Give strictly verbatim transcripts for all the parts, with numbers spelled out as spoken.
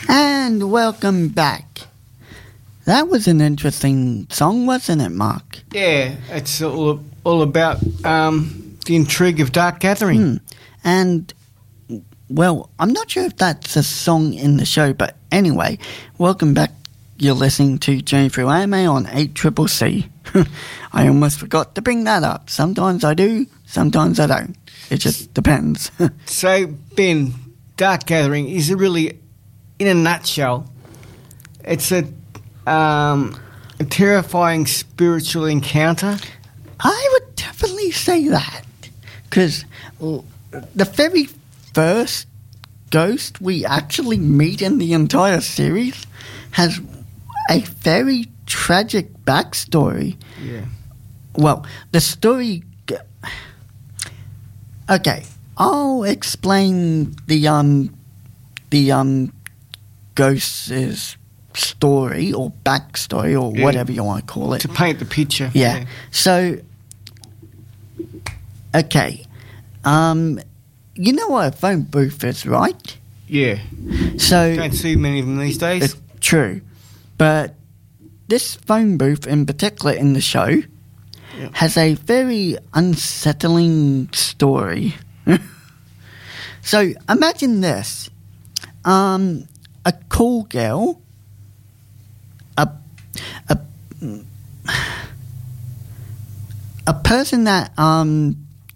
And welcome back. That was an interesting song, wasn't it, Mark? Yeah, it's all, all about um, the intrigue of Dark Gathering. Hmm. And, well, I'm not sure if that's a song in the show, but anyway, welcome back. You're listening to Journey Through Anime on eight C C C. I almost forgot to bring that up. Sometimes I do, sometimes I don't. It just depends. So, Ben, Dark Gathering is really, in a nutshell, it's a, um, a terrifying spiritual encounter. I would definitely say that. Because the very first ghost we actually meet in the entire series has a very tragic backstory. Yeah. Well, the story... Okay, I'll explain the um the um ghost's story or backstory or Yeah. whatever you want to call it. To paint the picture. Yeah. yeah. So, okay, um, you know what a phone booth is, right? Yeah. So Don't see many of them these days. it's true, but this phone booth in particular in the show Yeah. has a very unsettling story. So imagine this: um, a call girl, a a a person that um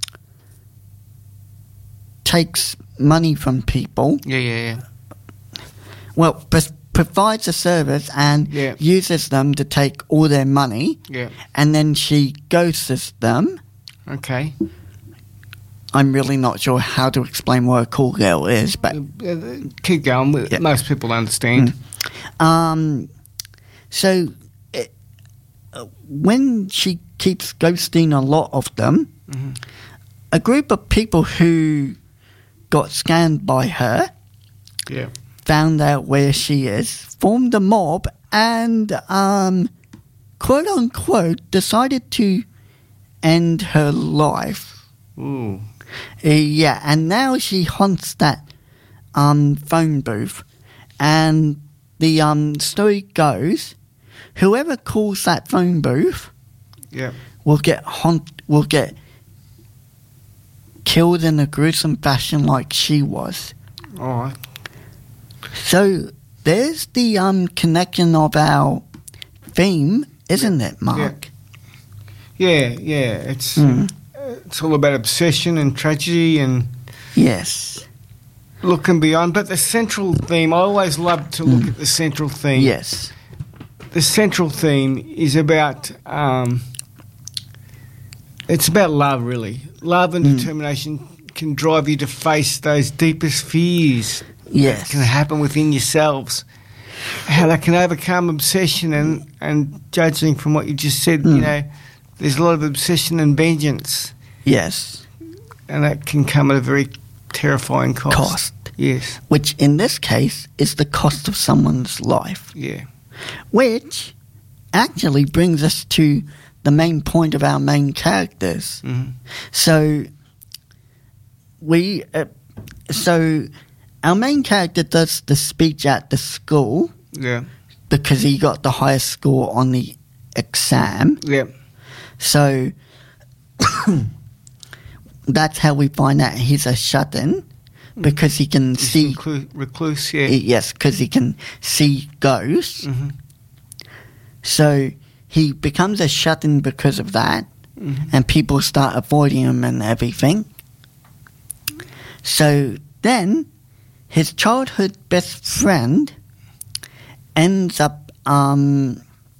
takes money from people. Yeah, yeah, yeah. Well, pr- provides a service and Yeah. uses them to take all their money, Yeah. and then she ghosts them. Okay. I'm really not sure how to explain what a call girl is, but Uh, keep going. We- Yeah. Most people understand. um, so it, uh, when she keeps ghosting a lot of them, Mhm. a group of people who got scammed by her Yeah. found out where she is, formed a mob, and, um, quote unquote, decided to end her life. Ooh. Uh, yeah, and now she haunts that um, phone booth. And the um, story goes, whoever calls that phone booth Yeah. will get haunt, will get killed in a gruesome fashion like she was. All right. So there's the um, connection of our theme, isn't it, Mark? Yeah, yeah. It's Mm. it's all about obsession and tragedy and Yes. looking beyond. But the central theme, I always love to look at the central theme. Yes. The central theme is about um, it's about love, really. Love and Mm. determination can drive you to face those deepest fears that Yes. can happen within yourselves. How they can overcome obsession and, and judging from what you just said, Mm. you know, there's a lot of obsession and vengeance, Yes. and that can come at a very terrifying cost. Cost. Yes. Which in this case is the cost of someone's life. Yeah. Which actually brings us to the main point of our main characters. hmm So we, uh, so our main character does the speech at the school Yeah. because he got the highest score on the exam. Yeah. So that's how we find out he's a shut-in because he can He's see. recluse, recluse yeah. Yes, because he can see ghosts. hmm So he becomes a shut-in because of that, hmm and people start avoiding him and everything. So then his childhood best friend ends up um,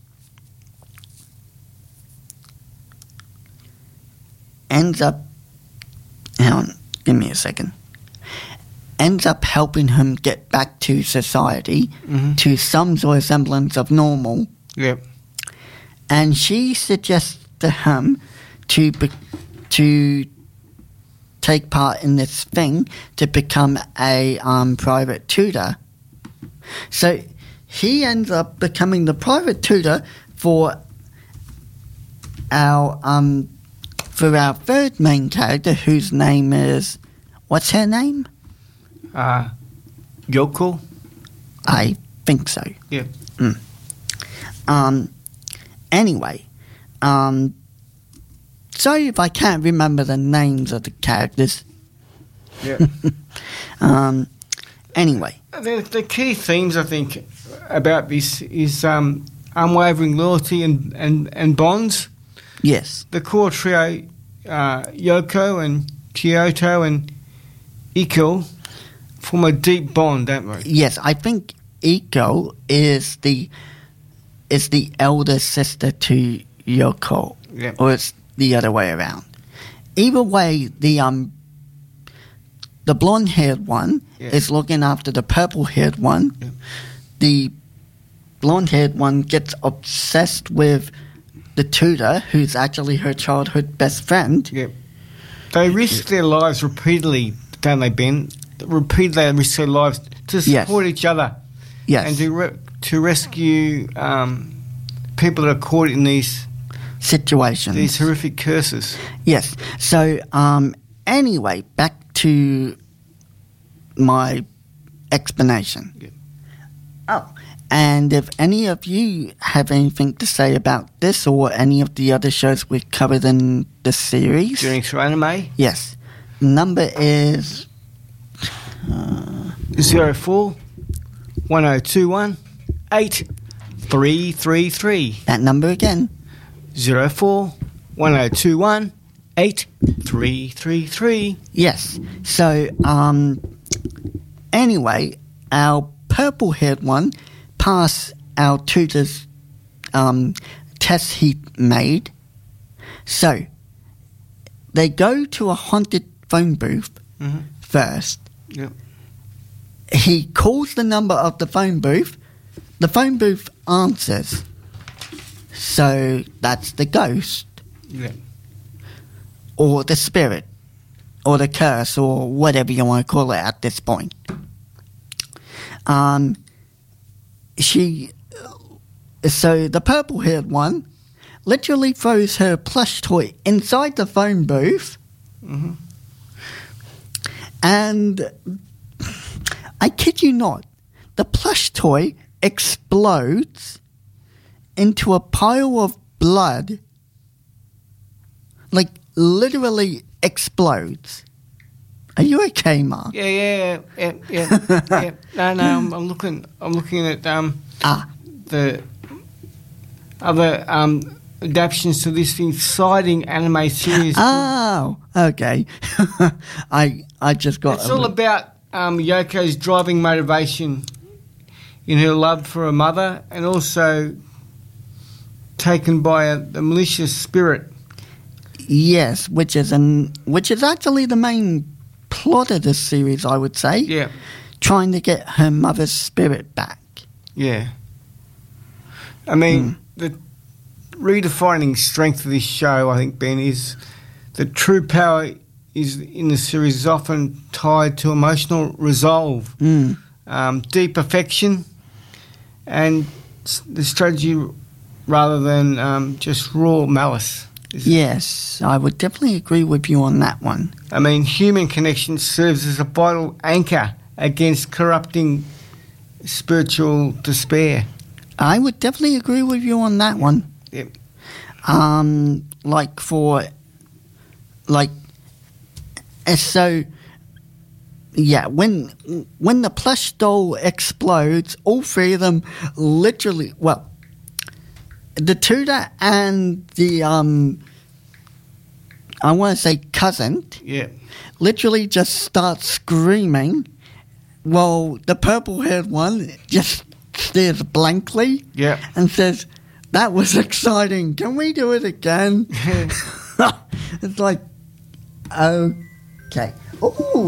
ends up hang on, give me a second. Ends up helping him get back to society, hmm to some sort of semblance of normal. Yeah. And she suggests to him to be, to take part in this thing to become a um, private tutor. So he ends up becoming the private tutor for our um for our third main character, whose name is, what's her name? Uh, Yoko? I think so. Yeah. Mm. Um. Anyway, um. Sorry if I can't remember the names of the characters. Yeah. um. Anyway, the, the key themes I think about this is um, unwavering loyalty and, and, and bonds. yes, The core trio, uh, Yoko and Kyoto and Iko, form a deep bond, don't we? yes. I think Iko is the is the elder sister to Yoko, Yeah. or it's the other way around. Either way, the um the blonde-haired one Yeah. is looking after the purple-haired one. Yeah. The blonde-haired one gets obsessed with the tutor, who's actually her childhood best friend. Yeah. They risk their lives repeatedly, don't they, Ben? Repeatedly they risk their lives to Yes. support each other Yes, and to, re- to rescue um, people that are caught in these situations. these horrific curses. Yes. So, um, anyway, back to my explanation. Yeah. Oh, and if any of you have anything to say about this or any of the other shows we've covered in the series, Journey through anime, yes, number is zero four one zero two one eight three three three. that number again. Zero four one zero two one eight three three three. Yes. So, um, anyway, our purple-haired one passed our tutor's um, test he made. So, they go to a haunted phone booth Mm-hmm. first. Yep. He calls the number of the phone booth. The phone booth answers. So, that's the ghost. Yeah. Or the spirit, or the curse, or whatever you want to call it at this point. Um, she, so the purple-haired one literally throws her plush toy inside the phone booth, Mm-hmm. and I kid you not, the plush toy explodes into a pile of blood, like literally explodes. Are you okay, Mark? Yeah, yeah, yeah, yeah, yeah. yeah. No, no, I'm, I'm looking. I'm looking at um Ah, the other um adaptations to this exciting anime series. oh, okay. I I just got. It's all about um, Yoko's driving motivation in her love for her mother, and also taken by a, the malicious spirit. Yes, which is an which is actually the main plot of this series, I would say. Yeah, Trying to get her mother's spirit back. yeah. I mean, Mm. the redefining strength of this show, I think, Ben, is the true power is in the series is often tied to emotional resolve, Mm. um, deep affection, and s- the strategy rather than um, just raw malice. Is- Yes, I would definitely agree with you on that one. I mean, human connection serves as a vital anchor against corrupting spiritual despair. I would definitely agree with you on that one. Yep. Um, like for, like, uh, so, yeah, when when the plush doll explodes, all three of them literally, well, the tutor and the, um, I want to say cousin, Yeah. literally just start screaming, while the purple-haired one just stares blankly Yeah. and says, "That was exciting. Can we do it again?" It's like, okay. Ooh.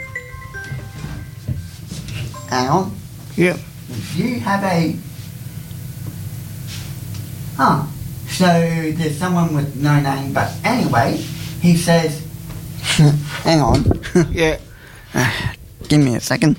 Hang on. Yeah. You have a... Oh. So there's someone with no name, but anyway, he says... Hang on. Yeah. Give me a second.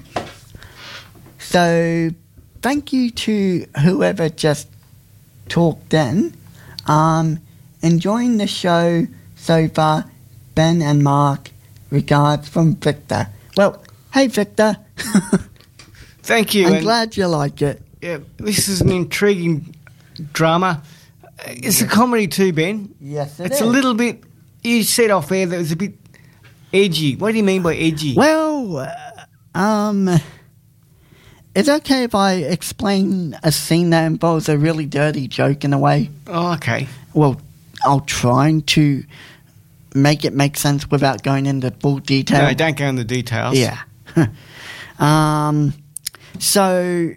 So, thank you to whoever just talked in. Um, enjoying the show so far, Ben and Mark. Regards from Victor. Well, hey Victor. Thank you. I'm and, glad you like it. Yeah, this is an intriguing drama. It's a comedy too, Ben. Yes, it it's is. a little bit. You said off air that it was a bit edgy. What do you mean by edgy? Well, uh, um, it's okay if I explain a scene that involves a really dirty joke in a way. Oh, okay. Well, I'll try to make it make sense without going into full detail. No, don't go into details. Yeah. um, so,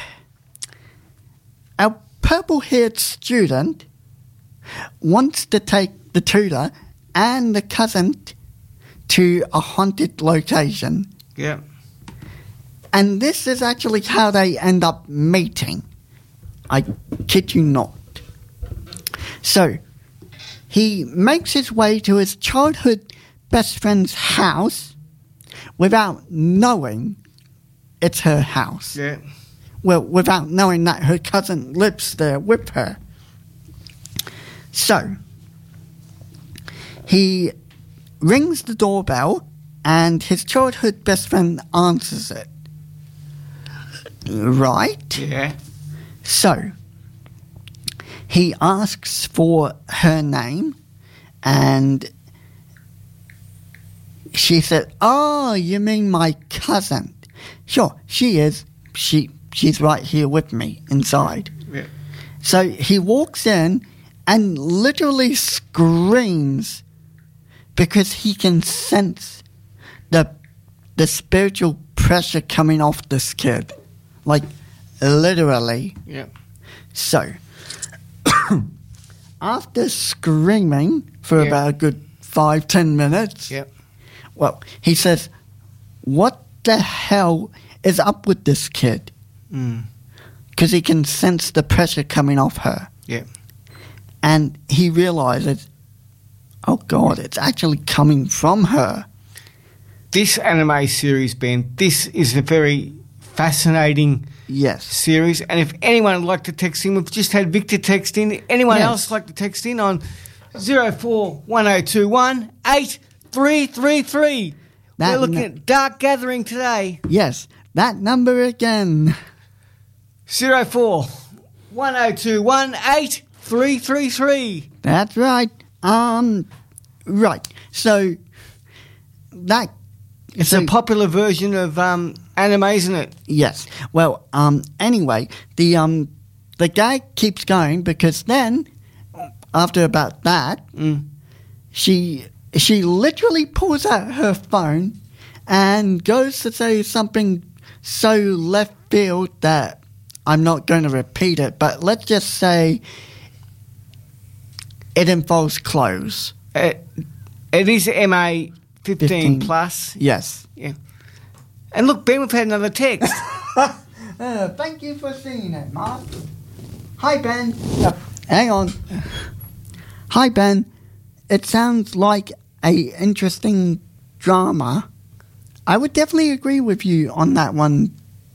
our purple-haired student wants to take the tutor and the cousin to a haunted location. Yeah. And this is actually how they end up meeting. I kid you not. So, he makes his way to his childhood best friend's house without knowing it's her house. Yeah. Well, without knowing that her cousin lives there with her. So, he rings the doorbell and his childhood best friend answers it. Right? Yeah. So, he asks for her name and she said, "Oh, you mean my cousin?" Sure, she is. She She's right here with me inside. Yeah. So he walks in and literally screams because he can sense the the spiritual pressure coming off this kid. Like, literally. Yeah. So, after screaming for Yeah. about a good five, ten minutes, Yeah. well, he says, "What the hell is up with this kid?" Mm. Because he can sense the pressure coming off her. Yeah. And he realizes, oh God, it's actually coming from her. This anime series, Ben, this is a very fascinating Yes. series. And if anyone would like to text in, we've just had Victor text in. Anyone Yes. else like to text in on zero four one zero two one eight three three three. That We're looking n- at Dark Gathering today. Yes, that number again. zero four one zero two one eight three three three. That's right. Um, right. So, that... It's so, a popular version of um, anime, isn't it? Yes. Well, um, anyway, the um, the guy keeps going because then, after about that, Mm. she she literally pulls out her phone and goes to say something so left field that I'm not going to repeat it, but let's just say it involves clothes. It, it is M A fifteen, fifteen. plus. Yes. Yeah. And look, Ben, we've had another text. Uh, thank you for seeing it, Mark. Hi, Ben. Uh, hang on. Hi, Ben. It sounds like a interesting drama. I would definitely agree with you on that one.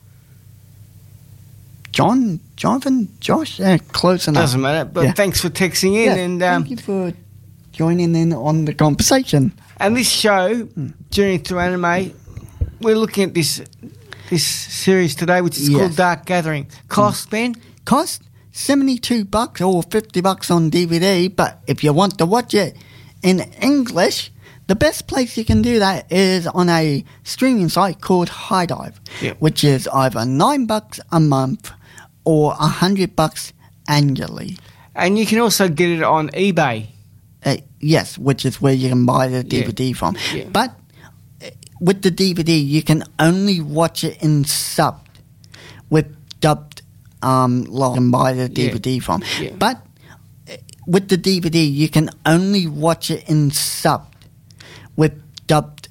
John, Jonathan, Josh, uh, close enough. Doesn't matter, but Yeah. thanks for texting in. Yes, and um, thank you for joining in on the conversation. and this show, Journey Through Anime, we're looking at this this series today, which is Yes. called Dark Gathering. Cost, Ben? Cost seventy-two bucks or fifty bucks on D V D, but if you want to watch it in English, the best place you can do that is on a streaming site called High Dive, Yep. which is either nine bucks a month or a hundred bucks annually. And you can also get it on eBay. Uh, yes, which is where you can buy the D V D from. Yeah. But uh, with the D V D, you can only watch it in subbed with dubbed um, log and buy the D V D from. Yeah. But uh, with the D V D, you can only watch it in subbed with dubbed